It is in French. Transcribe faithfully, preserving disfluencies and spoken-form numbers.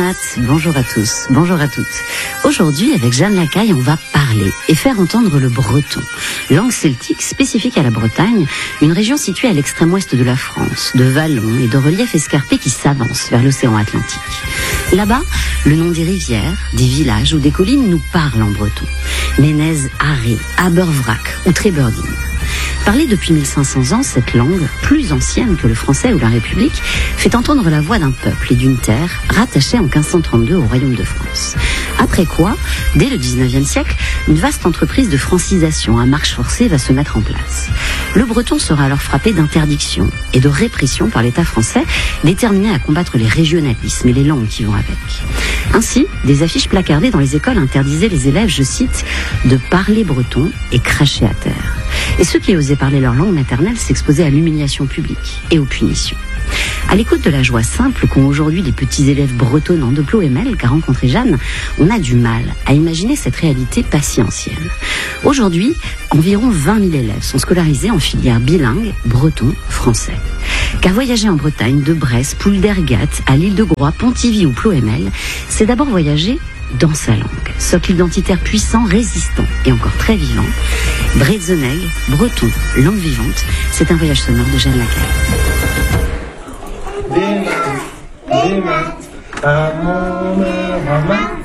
Matt, bonjour à tous, bonjour à toutes. Aujourd'hui, avec Jeanne Lacaille, on va parler et faire entendre le breton, langue celtique spécifique à la Bretagne, une région située à l'extrême ouest de la France, de vallons et de reliefs escarpés qui s'avancent vers l'océan Atlantique. Là-bas, le nom des rivières, des villages ou des collines nous parle en breton. Ménez, Arré, Abervrac ou Tréberdine. Parlée depuis mille cinq cents ans, cette langue, plus ancienne que le français ou la République, fait entendre la voix d'un peuple et d'une terre rattachée en quinze cent trente-deux au Royaume de France. Après quoi, dès le dix-neuvième siècle, une vaste entreprise de francisation à marche forcée va se mettre en place. Le breton sera alors frappé d'interdiction et de répression par l'État français, déterminé à combattre les régionalismes et les langues qui vont avec. Ainsi, des affiches placardées dans les écoles interdisaient les élèves, je cite, de parler breton et cracher à terre. Et ceux qui osaient parler leur langue maternelle s'exposaient à l'humiliation publique et aux punitions. À l'écoute de la joie simple qu'ont aujourd'hui les petits élèves bretonnants de Ploemel qu'a rencontré Jeanne, on a du mal à imaginer cette réalité pas si ancienne. Aujourd'hui, environ vingt mille élèves sont scolarisés en filière bilingue breton-français. Car voyager en Bretagne, de Brest, Poule d'Ergat, à l'île de Groix, Pontivy ou Ploemel, c'est d'abord voyager dans sa langue. Socle identitaire puissant, résistant et encore très vivant. Bretzeneg, breton, langue vivante, c'est un voyage sonore de Jeanne Lacaille. Des mains, des mains, à mon rama.